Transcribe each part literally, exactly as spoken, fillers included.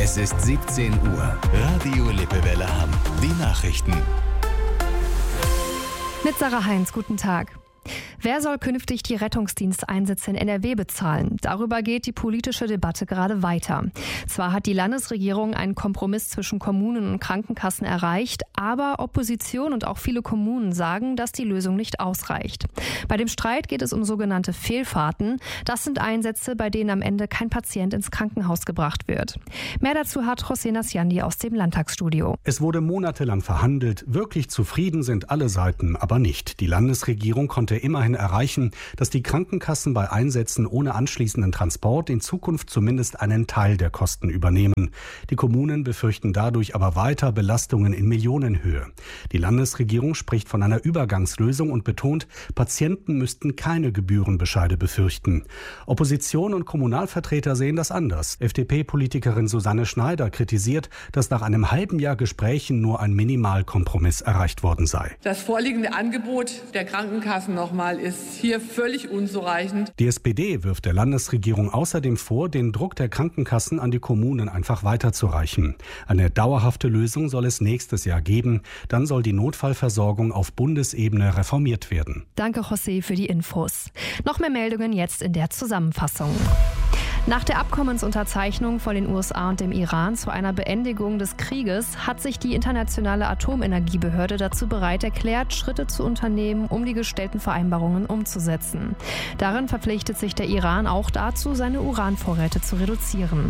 Es ist siebzehn Uhr. Radio Lippewelle Hamm. Die Nachrichten. Mit Sarah Heinz, guten Tag. Wer soll künftig die Rettungsdiensteinsätze in N R W bezahlen? Darüber geht die politische Debatte gerade weiter. Zwar hat die Landesregierung einen Kompromiss zwischen Kommunen und Krankenkassen erreicht, aber Opposition und auch viele Kommunen sagen, dass die Lösung nicht ausreicht. Bei dem Streit geht es um sogenannte Fehlfahrten. Das sind Einsätze, bei denen am Ende kein Patient ins Krankenhaus gebracht wird. Mehr dazu hat José Nasciandi aus dem Landtagsstudio. Es wurde monatelang verhandelt. Wirklich zufrieden sind alle Seiten, aber nicht. Die Landesregierung konnte immerhin erreichen, dass die Krankenkassen bei Einsätzen ohne anschließenden Transport in Zukunft zumindest einen Teil der Kosten übernehmen. Die Kommunen befürchten dadurch aber weiter Belastungen in Millionenhöhe. Die Landesregierung spricht von einer Übergangslösung und betont, Patienten müssten keine Gebührenbescheide befürchten. Opposition und Kommunalvertreter sehen das anders. F D P-Politikerin Susanne Schneider kritisiert, dass nach einem halben Jahr Gesprächen nur ein Minimalkompromiss erreicht worden sei. Das vorliegende Angebot der Krankenkassen nochmal ist hier völlig unzureichend. Die S P D wirft der Landesregierung außerdem vor, den Druck der Krankenkassen an die Kommunen einfach weiterzureichen. Eine dauerhafte Lösung soll es nächstes Jahr geben. Dann soll die Notfallversorgung auf Bundesebene reformiert werden. Danke, José, für die Infos. Noch mehr Meldungen jetzt in der Zusammenfassung. Nach der Abkommensunterzeichnung von den U S A und dem Iran zu einer Beendigung des Krieges hat sich die Internationale Atomenergiebehörde dazu bereit erklärt, Schritte zu unternehmen, um die gestellten Vereinbarungen umzusetzen. Darin verpflichtet sich der Iran auch dazu, seine Uranvorräte zu reduzieren.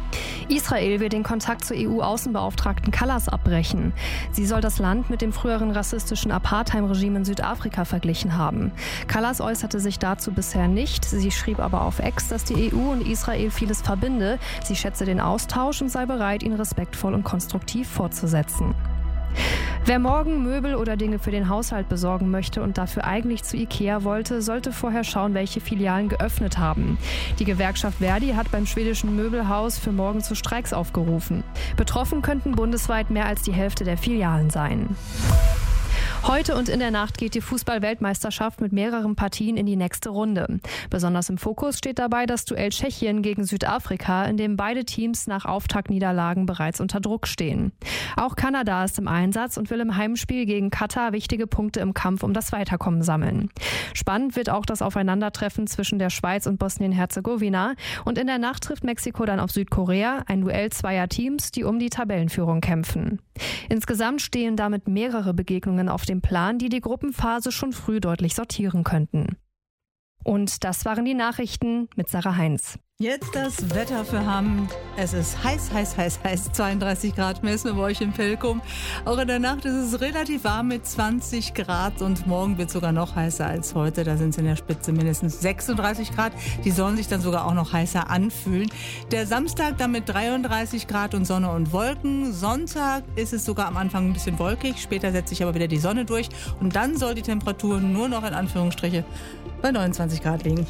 Israel will den Kontakt zur E U-Außenbeauftragten Kallas abbrechen. Sie soll das Land mit dem früheren rassistischen Apartheid-Regime in Südafrika verglichen haben. Kallas äußerte sich dazu bisher nicht. Sie schrieb aber auf X, dass die E U und Israel vieles verbinde. Sie schätze den Austausch und sei bereit, ihn respektvoll und konstruktiv fortzusetzen. Wer morgen Möbel oder Dinge für den Haushalt besorgen möchte und dafür eigentlich zu Ikea wollte, sollte vorher schauen, welche Filialen geöffnet haben. Die Gewerkschaft Verdi hat beim schwedischen Möbelhaus für morgen zu Streiks aufgerufen. Betroffen könnten bundesweit mehr als die Hälfte der Filialen sein. Heute und in der Nacht geht die Fußball-Weltmeisterschaft mit mehreren Partien in die nächste Runde. Besonders im Fokus steht dabei das Duell Tschechien gegen Südafrika, in dem beide Teams nach Auftaktniederlagen bereits unter Druck stehen. Auch Kanada ist im Einsatz und will im Heimspiel gegen Katar wichtige Punkte im Kampf um das Weiterkommen sammeln. Spannend wird auch das Aufeinandertreffen zwischen der Schweiz und Bosnien-Herzegowina. Und in der Nacht trifft Mexiko dann auf Südkorea, ein Duell zweier Teams, die um die Tabellenführung kämpfen. Insgesamt stehen damit mehrere Begegnungen auf dem Plan, die die Gruppenphase schon früh deutlich sortieren könnten. Und das waren die Nachrichten mit Sarah Heinz. Jetzt das Wetter für Hamm. Es ist heiß, heiß, heiß, heiß. zweiunddreißig Grad messen wir bei euch in Pelkum. Auch in der Nacht ist es relativ warm mit zwanzig Grad und morgen wird es sogar noch heißer als heute. Da sind es in der Spitze mindestens sechsunddreißig Grad. Die sollen sich dann sogar auch noch heißer anfühlen. Der Samstag dann mit dreiunddreißig Grad und Sonne und Wolken. Sonntag ist es sogar am Anfang ein bisschen wolkig. Später setzt sich aber wieder die Sonne durch. Und dann soll die Temperatur nur noch in Anführungsstriche bei neunundzwanzig Grad liegen.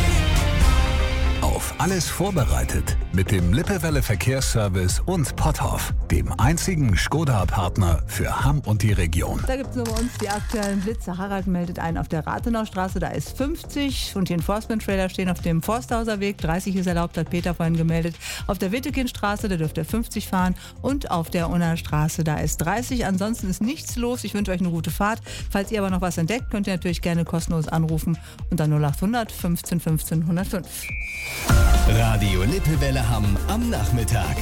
Auf alles vorbereitet mit dem Lippewelle Verkehrsservice und Potthoff, dem einzigen Skoda-Partner für Hamm und die Region. Da gibt es nur bei uns die aktuellen Blitze. Harald meldet ein auf der Rathenaustraße, da ist fünfzig und die Enforcement-Trailer stehen auf dem Forsthauser Weg. dreißig ist erlaubt, hat Peter vorhin gemeldet. Auf der Wittekindstraße, da dürft ihr fünfzig fahren und auf der Unnerstraße, da ist dreißig. Ansonsten ist nichts los. Ich wünsche euch eine gute Fahrt. Falls ihr aber noch was entdeckt, könnt ihr natürlich gerne kostenlos anrufen unter null acht hundert fünfzehn fünfzehn hundertfünf. Radio Lippewelle Hamm am Nachmittag.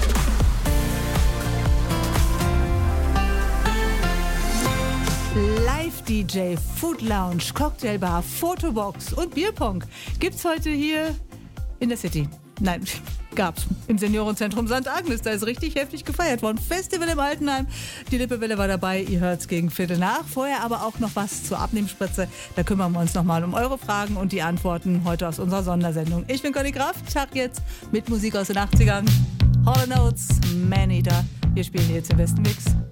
Live-D J, Food Lounge, Cocktailbar, Fotobox und Bierpong gibt's heute hier in der City. Nein, gab's im Seniorenzentrum Sankt Agnes. Da ist richtig heftig gefeiert worden. Festival im Altenheim. Die Lippewelle war dabei. Ihr hört's gegen Viertel nach. Vorher aber auch noch was zur Abnehmspritze. Da kümmern wir uns nochmal um eure Fragen und die Antworten heute aus unserer Sondersendung. Ich bin Conny Kraft. Tag jetzt mit Musik aus den achtzigern. Hall and Oates, Man Eater. Wir spielen jetzt den besten Mix.